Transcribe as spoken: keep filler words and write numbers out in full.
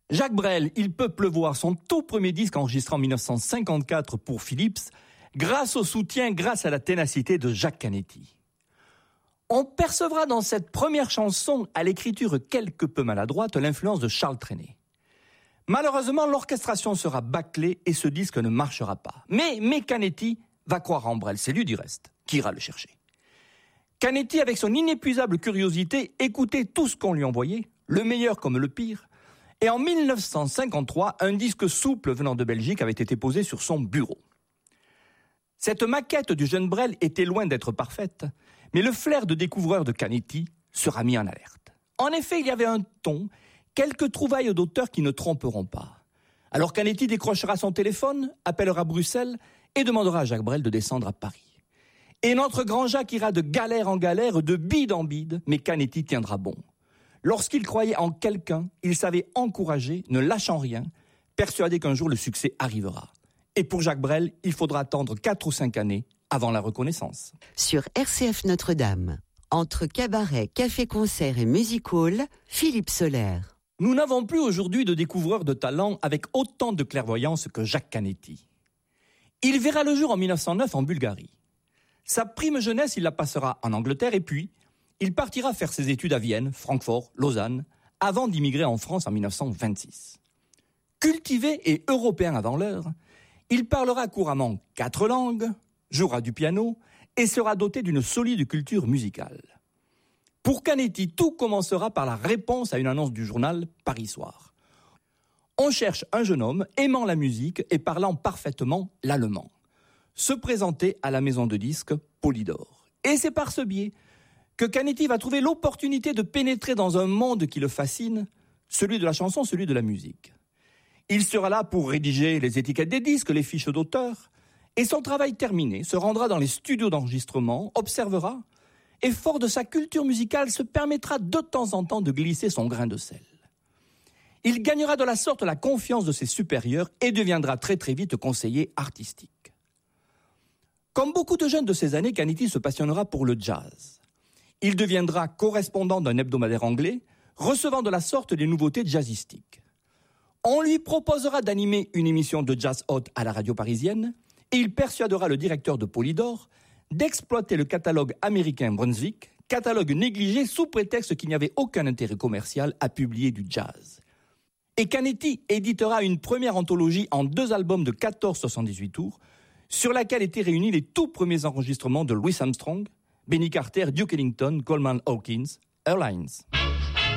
Jacques Brel, il peut pleuvoir son tout premier disque enregistré en dix-neuf cent cinquante-quatre pour Philips, grâce au soutien, grâce à la ténacité de Jacques Canetti. On percevra dans cette première chanson, à l'écriture quelque peu maladroite, l'influence de Charles Trenet. Malheureusement, l'orchestration sera bâclée et ce disque ne marchera pas. Mais, mais Canetti va croire en Brel, c'est lui du reste qui ira le chercher. Canetti, avec son inépuisable curiosité, écoutait tout ce qu'on lui envoyait, le meilleur comme le pire, et en dix-neuf cent cinquante-trois, un disque souple venant de Belgique avait été posé sur son bureau. Cette maquette du jeune Brel était loin d'être parfaite, mais le flair de découvreur de Canetti sera mis en alerte. En effet, il y avait un ton, quelques trouvailles d'auteurs qui ne tromperont pas. Alors Canetti décrochera son téléphone, appellera Bruxelles et demandera à Jacques Brel de descendre à Paris. Et notre grand Jacques ira de galère en galère, de bide en bide, mais Canetti tiendra bon. Lorsqu'il croyait en quelqu'un, il savait encourager, ne lâchant rien, persuadé qu'un jour le succès arrivera. Et pour Jacques Brel, il faudra attendre quatre ou cinq années avant la reconnaissance. Sur R C F Notre-Dame, entre cabaret, café-concert et music-hall, Philippe Soler. Nous n'avons plus aujourd'hui de découvreur de talent avec autant de clairvoyance que Jacques Canetti. Il verra le jour en dix-neuf cent neuf en Bulgarie. Sa prime jeunesse, il la passera en Angleterre et puis il partira faire ses études à Vienne, Francfort, Lausanne, avant d'immigrer en France en dix-neuf cent vingt-six. Cultivé et européen avant l'heure, il parlera couramment quatre langues, jouera du piano et sera doté d'une solide culture musicale. Pour Canetti, tout commencera par la réponse à une annonce du journal Paris Soir. On cherche un jeune homme aimant la musique et parlant parfaitement l'allemand. Se présenter à la maison de disques Polydor. Et c'est par ce biais que Canetti va trouver l'opportunité de pénétrer dans un monde qui le fascine, celui de la chanson, celui de la musique. Il sera là pour rédiger les étiquettes des disques, les fiches d'auteur, et son travail terminé, se rendra dans les studios d'enregistrement, observera, et fort de sa culture musicale, se permettra de temps en temps de glisser son grain de sel. Il gagnera de la sorte la confiance de ses supérieurs et deviendra très très vite conseiller artistique. Comme beaucoup de jeunes de ces années, Canetti se passionnera pour le jazz. Il deviendra correspondant d'un hebdomadaire anglais, recevant de la sorte les nouveautés jazzistiques. On lui proposera d'animer une émission de jazz hot à la radio parisienne et il persuadera le directeur de Polydor d'exploiter le catalogue américain Brunswick, catalogue négligé sous prétexte qu'il n'y avait aucun intérêt commercial à publier du jazz. Et Canetti éditera une première anthologie en deux albums de quatorze soixante-dix-huit tours, sur laquelle étaient réunis les tout premiers enregistrements de Louis Armstrong, Benny Carter, Duke Ellington, Coleman Hawkins, Earl Hines.